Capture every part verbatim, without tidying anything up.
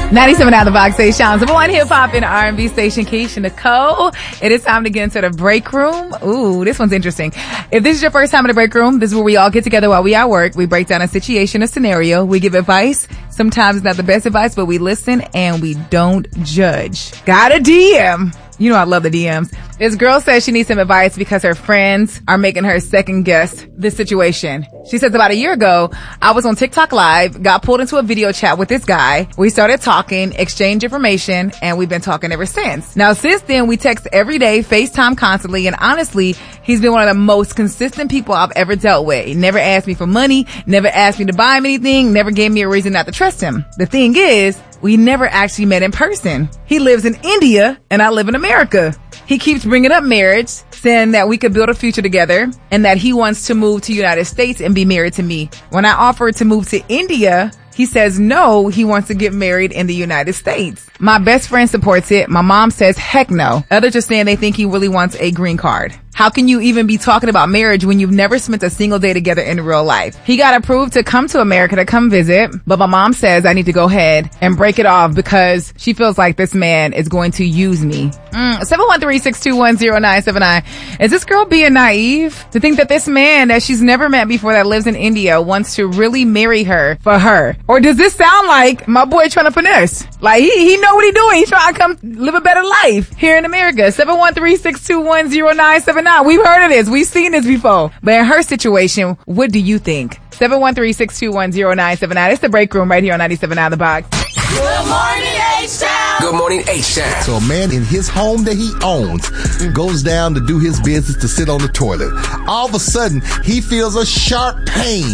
ninety-seven out of the box station. Number one hip hop and R and B station, Keisha Nicole. It is time to get into the break room. Ooh, this one's interesting. If this is your first time in the break room, this is where we all get together while we at work. We break down a situation, a scenario. We give advice. Sometimes it's not the best advice, but we listen and we don't judge. Got a D M. You know I love the D Ms. This girl says she needs some advice because her friends are making her second guess this situation. She says about a year ago, I was on TikTok Live, got pulled into a video chat with this guy. We started talking, exchanged information, and we've been talking ever since. Now, since then, we text every day, FaceTime constantly, and honestly, he's been one of the most consistent people I've ever dealt with. He never asked me for money, never asked me to buy him anything, never gave me a reason not to trust him. The thing is, we never actually met in person. He lives in India and I live in America. He keeps bringing up marriage, saying that we could build a future together and that he wants to move to the United States and be married to me. When I offered to move to India, he says no, he wants to get married in the United States. My best friend supports it. My mom says heck no. Others are saying they think he really wants a green card. How can you even be talking about marriage when you've never spent a single day together in real life? He got approved to come to America to come visit, but my mom says I need to go ahead and break it off because she feels like this man is going to use me. Mm, seven one three, six two one, zero nine seven nine. Is this girl being naive to think that this man that she's never met before that lives in India wants to really marry her for her? Or does this sound like my boy trying to finesse? Like he, he know what he doing. He's trying to come live a better life here in America. seven one three, six two one, zero nine seven nine. We've heard of this. We've seen this before. But in her situation, what do you think? seven one three, six two one, zero nine seven nine. It's the break room right here on ninety-seven out of the box. Good morning, H-Town. Good morning, H-Town. So a man in his home that he owns goes down to do his business to sit on the toilet. All of a sudden, he feels a sharp pain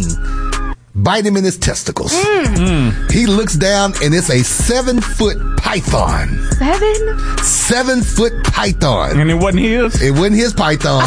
bite him in his testicles. Mm. He looks down and it's a seven foot python. Seven? Seven foot python. And it wasn't his? It wasn't his python.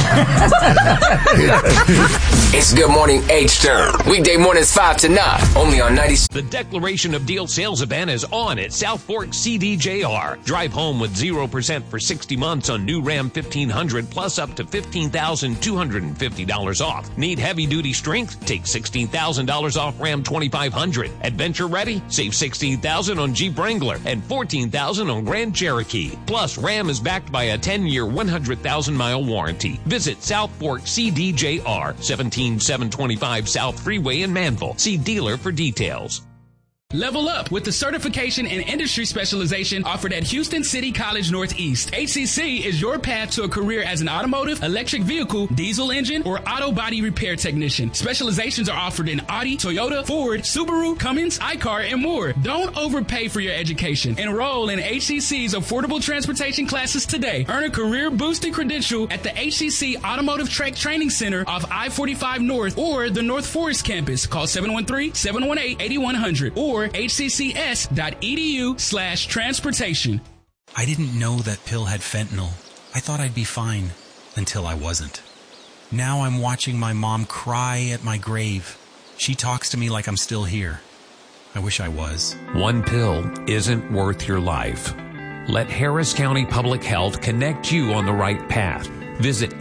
It's Good Morning H-Town. Weekday mornings five to nine. Only on ninety. The Declaration of Deal sales event is on at South Fork C D J R. Drive home with zero percent for sixty months on new Ram fifteen hundred plus up to fifteen thousand two hundred fifty dollars off. Need heavy duty strength? Take sixteen thousand dollars off Ram twenty-five hundred. Adventure ready? Save sixteen thousand dollars on Jeep Wrangler and fourteen thousand dollars on Grand Cherokee. Plus, Ram is backed by a ten year, one hundred thousand mile warranty. Visit South Fork C D J R, seventeen seven twenty-five South Freeway in Manville. See dealer for details. Level up with the certification and industry specialization offered at Houston City College Northeast. H C C is your path to a career as an automotive, electric vehicle, diesel engine, or auto body repair technician. Specializations are offered in Audi, Toyota, Ford, Subaru, Cummins, iCar, and more. Don't overpay for your education. Enroll in H C C's affordable transportation classes today. Earn a career-boosting credential at the H C C Automotive Track Training Center off I forty-five North or the North Forest campus. Call seven one three, seven one eight, eight one zero zero or hccs.edu slash transportation. I didn't know that pill had fentanyl. I thought I'd be fine until I wasn't. Now I'm watching my mom cry at my grave. She talks to me like I'm still here. I wish I was. One pill isn't worth your life. Let Harris County Public Health connect you on the right path. Visit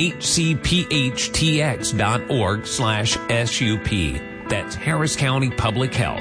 hcphtx.org slash SUP. That's Harris County Public Health.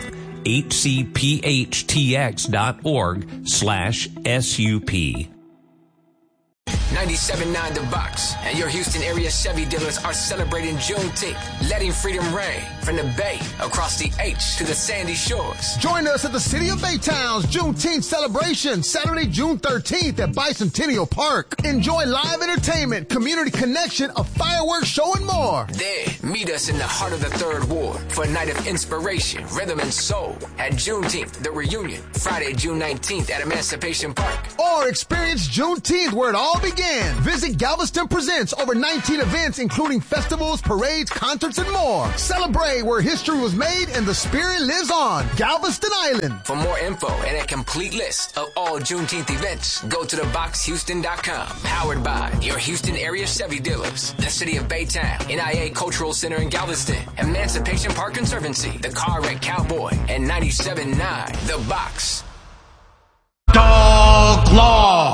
hcphtx.org slash SUP. ninety-seven point nine The Box and your Houston area Chevy dealers are celebrating Juneteenth, letting freedom ring from the Bay across the H to the Sandy Shores. Join us at the City of Baytown's Juneteenth celebration, Saturday, June thirteenth at Bicentennial Park. Enjoy live entertainment, community connection, a fireworks show, and more. There, meet us in the heart of the Third Ward for a night of inspiration, rhythm, and soul at Juneteenth, the reunion, Friday, June nineteenth at Emancipation Park. Or experience Juneteenth where it all began. Visit Galveston Presents, over nineteen events including festivals, parades, concerts, and more. Celebrate where history was made and the spirit lives on. Galveston Island. For more info and a complete list of all Juneteenth events, go to the box houston dot com. Powered by your Houston area Chevy dealers, the City of Baytown, N I A Cultural Center in Galveston, Emancipation Park Conservancy, the Car Wreck Cowboy, and ninety-seven point nine The Box. Dog Law.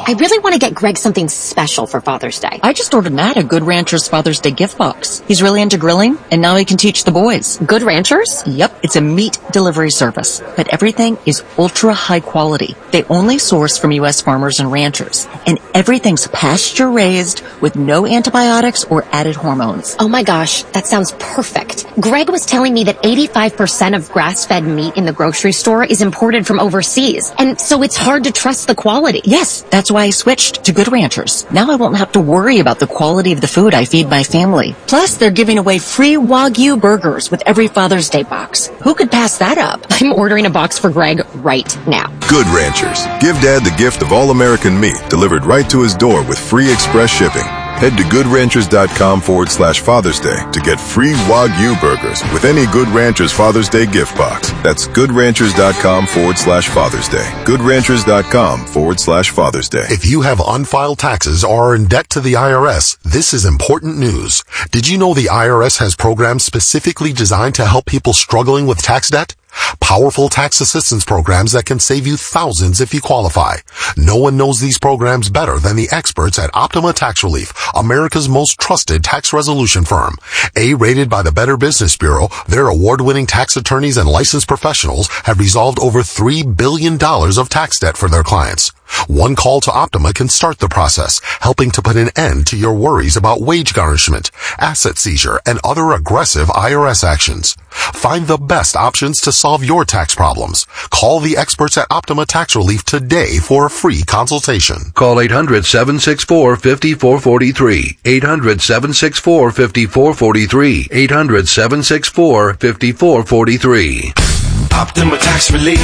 I really want to get Greg something special for Father's Day. I just ordered Matt a Good Ranchers Father's Day gift box. He's really into grilling, and now he can teach the boys. Good Ranchers? Yep, it's a meat delivery service, but everything is ultra high quality. They only source from U S farmers and ranchers, and everything's pasture raised with no antibiotics or added hormones. Oh my gosh, that sounds perfect. Greg was telling me that eighty-five percent of grass-fed meat in the grocery store is imported from overseas, and so it's hard to trust the quality. Yes, that's why I switched to Good Ranchers. Now I won't have to worry about the quality of the food I feed my family. Plus, they're giving away free Wagyu burgers with every Father's Day box. Who could pass that up? I'm ordering a box for Greg right now. Good Ranchers. Give Dad the gift of all-American meat delivered right to his door with free express shipping. Head to goodranchers.com forward slash Father's Day to get free Wagyu burgers with any Good Ranchers Father's Day gift box. That's goodranchers.com forward slash Father's Day. Goodranchers.com forward slash Father's Day. If you have unfiled taxes or are in debt to the I R S, this is important news. Did you know the I R S has programs specifically designed to help people struggling with tax debt? Powerful tax assistance programs that can save you thousands if you qualify. No one knows these programs better than the experts at Optima Tax Relief, America's most trusted tax resolution firm. A-rated by the Better Business Bureau, their award-winning tax attorneys and licensed professionals have resolved over three billion dollars of tax debt for their clients. One call to Optima can start the process, helping to put an end to your worries about wage garnishment, asset seizure, and other aggressive I R S actions. Find the best options to solve your tax problems. Call the experts at Optima Tax Relief today for a free consultation. Call eight hundred, seven six four, five four four three. eight hundred, seven six four, five four four three. eight hundred, seven six four, five four four three. Optima Tax Relief.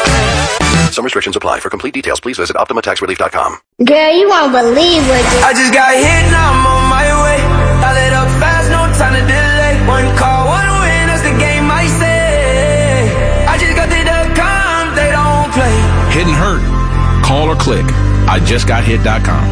Some restrictions apply. For complete details, please visit optima tax relief dot com. Girl, you won't believe what you... I just got hit, now I'm on my way. I lit up fast, no time to delay. One call, one win, that's the game I say. I just got the dot com, they don't play. Hit and hurt. Call or click. I just got hit dot com.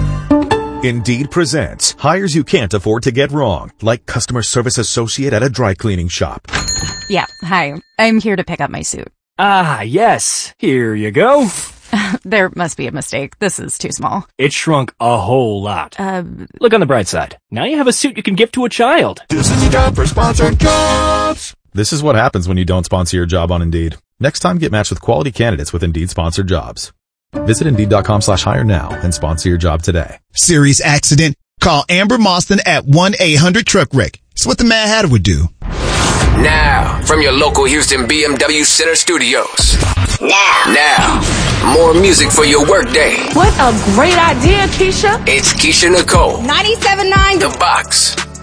Indeed presents hires you can't afford to get wrong, like customer service associate at a dry cleaning shop. Yeah, hi. I'm here to pick up my suit. Ah, yes. Here you go. There must be a mistake. This is too small. It shrunk a whole lot. Uh, Look on the bright side. Now you have a suit you can give to a child. This is a job for sponsored jobs. This is what happens when you don't sponsor your job on Indeed. Next time, get matched with quality candidates with Indeed sponsored jobs. Visit Indeed.com slash hire now and sponsor your job today. Serious accident? Call Amber Moston at one eight hundred truck wreck. It's what the Mad Hatter would do. Now, from your local Houston B M W Center Studios. Now. Now, more music for your workday. What a great idea, Keisha. It's Keisha Nicole. ninety-seven point nine The Box.